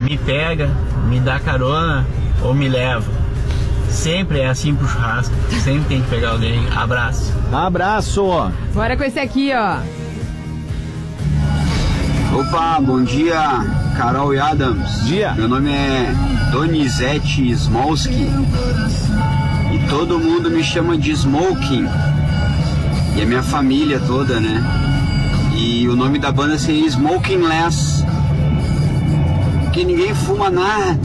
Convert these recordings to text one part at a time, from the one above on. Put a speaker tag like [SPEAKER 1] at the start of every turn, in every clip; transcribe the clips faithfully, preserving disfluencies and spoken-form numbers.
[SPEAKER 1] me pega, me dá carona ou me leva. Sempre é assim pro churrasco, sempre tem que pegar alguém. Abraço.
[SPEAKER 2] Abraço.
[SPEAKER 3] Bora com esse aqui, ó.
[SPEAKER 4] Opa, bom dia, Carol e Adams.
[SPEAKER 2] Dia.
[SPEAKER 4] Meu nome é Donizete Smolski e todo mundo me chama de Smoking. E a minha família toda, né? E o nome da banda seria Smoking Less, porque ninguém fuma nada.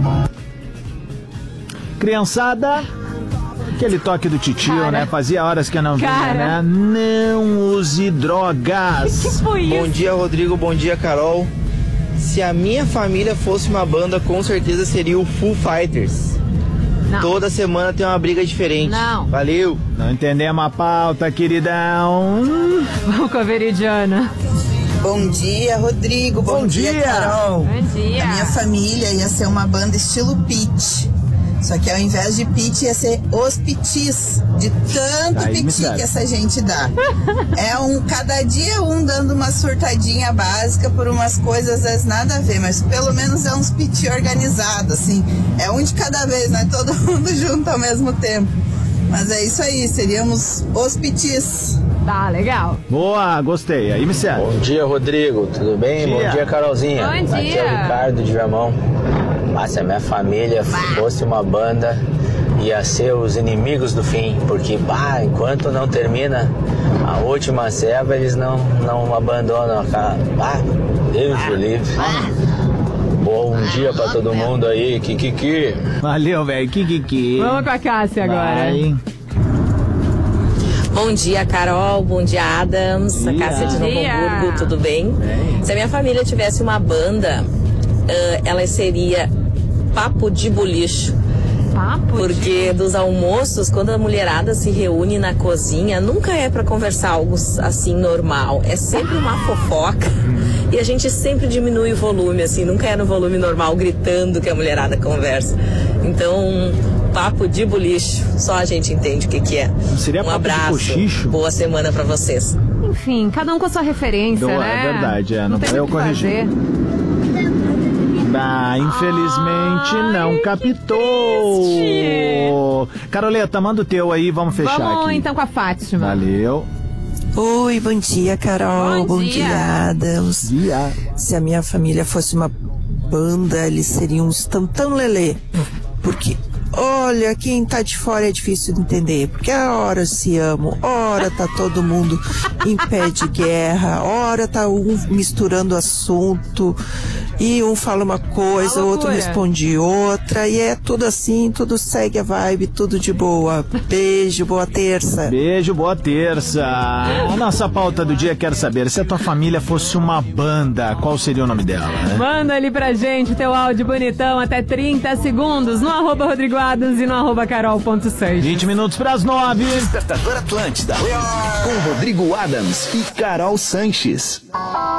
[SPEAKER 2] Criançada, aquele toque do titio,
[SPEAKER 3] Cara.
[SPEAKER 2] né? Fazia horas que eu não vinha,
[SPEAKER 3] Cara.
[SPEAKER 2] né? Não use drogas.
[SPEAKER 3] Que foi isso?
[SPEAKER 5] Bom dia, Rodrigo. Bom dia, Carol. Se a minha família fosse uma banda, com certeza seria o Foo Fighters.
[SPEAKER 3] Não.
[SPEAKER 5] Toda semana tem uma briga diferente.
[SPEAKER 3] Não.
[SPEAKER 5] Valeu.
[SPEAKER 2] Não entendemos a pauta, queridão.
[SPEAKER 3] Vamos com a Veridiana.
[SPEAKER 6] Bom dia, Rodrigo. Bom,
[SPEAKER 2] Bom
[SPEAKER 6] dia,
[SPEAKER 2] dia.
[SPEAKER 6] Carol.
[SPEAKER 3] Bom dia.
[SPEAKER 6] A minha família ia ser uma banda estilo Pitty. Só que ao invés de Pitty ia ser os Pitis, de tanto
[SPEAKER 2] Aí me
[SPEAKER 6] piti
[SPEAKER 2] serve.
[SPEAKER 6] que essa gente dá. É um, cada dia um dando uma surtadinha básica por umas coisas às vezes nada a ver, mas pelo menos é uns piti organizados, assim. É um de cada vez, não é todo mundo junto ao mesmo tempo. Mas é isso aí, seríamos os Pitis.
[SPEAKER 3] Tá, legal.
[SPEAKER 2] Boa, gostei. Aí me serve.
[SPEAKER 5] Bom dia, Rodrigo. Tudo bem?
[SPEAKER 2] Dia.
[SPEAKER 5] Bom dia, Carolzinha.
[SPEAKER 3] Bom
[SPEAKER 5] Aqui
[SPEAKER 3] dia.
[SPEAKER 5] é o Ricardo de Viamão. Mas se a minha família fosse uma banda, ia ser os inimigos do fim. Porque, bah, enquanto não termina a última ceva, eles não, não abandonam a casa. Bah, Deus do livre. Bom dia pra todo mundo aí. Kikiki.
[SPEAKER 2] Valeu, velho. Kikiki.
[SPEAKER 3] Vamos com a Cássia agora.
[SPEAKER 2] Vai.
[SPEAKER 7] Bom dia, Carol. Bom dia, Adams.
[SPEAKER 2] Dia.
[SPEAKER 7] A Cássia de Novo
[SPEAKER 3] Dia.
[SPEAKER 7] Hamburgo, tudo bem? Se a minha família tivesse uma banda, uh, ela seria Papo de Bolicho.
[SPEAKER 3] Papo
[SPEAKER 7] Porque dos almoços, quando a mulherada se reúne na cozinha, nunca é pra conversar algo assim normal. É sempre uma fofoca. E a gente sempre diminui o volume, assim, nunca é no volume normal, gritando que a mulherada conversa. Então, papo de bolicho, só a gente entende o que que é.
[SPEAKER 2] Seria
[SPEAKER 7] um
[SPEAKER 2] papo de
[SPEAKER 7] abraço,
[SPEAKER 2] cochicho?
[SPEAKER 7] boa semana pra vocês.
[SPEAKER 3] Enfim, cada um com a sua referência,
[SPEAKER 2] Boa,
[SPEAKER 3] né?
[SPEAKER 2] é verdade, é, não
[SPEAKER 3] tem
[SPEAKER 2] vai eu
[SPEAKER 3] muito o que
[SPEAKER 2] corrigir.
[SPEAKER 3] fazer.
[SPEAKER 2] Ah, infelizmente
[SPEAKER 3] Ai,
[SPEAKER 2] não
[SPEAKER 3] que
[SPEAKER 2] captou. Caroleta, manda o teu aí, vamos fechar
[SPEAKER 3] Vamos
[SPEAKER 2] aqui.
[SPEAKER 3] então com a Fátima.
[SPEAKER 2] Valeu.
[SPEAKER 8] Oi, bom dia, Carol.
[SPEAKER 3] Bom dia.
[SPEAKER 8] dia, Adams.
[SPEAKER 2] Dia.
[SPEAKER 8] Se a minha família fosse uma banda, eles seriam uns tantão lelê. Porque, olha, quem tá de fora é difícil de entender. Porque a hora se amam, hora tá todo mundo em pé de guerra, hora tá um misturando assunto. E um fala uma coisa, o outro
[SPEAKER 3] loucura.
[SPEAKER 8] responde outra. E é tudo assim, tudo segue a vibe, tudo de boa. Beijo, boa terça.
[SPEAKER 2] Beijo, boa terça. A nossa pauta do dia quer saber, se a tua família fosse uma banda, qual seria o nome dela, né?
[SPEAKER 3] Manda ali pra gente teu áudio bonitão, até trinta segundos, no arroba Rodrigo Adams e no arroba carol ponto sanches.
[SPEAKER 2] vinte minutos pras nove.
[SPEAKER 9] Despertador Atlântida. Com Rodrigo Adams e Carol Sanches.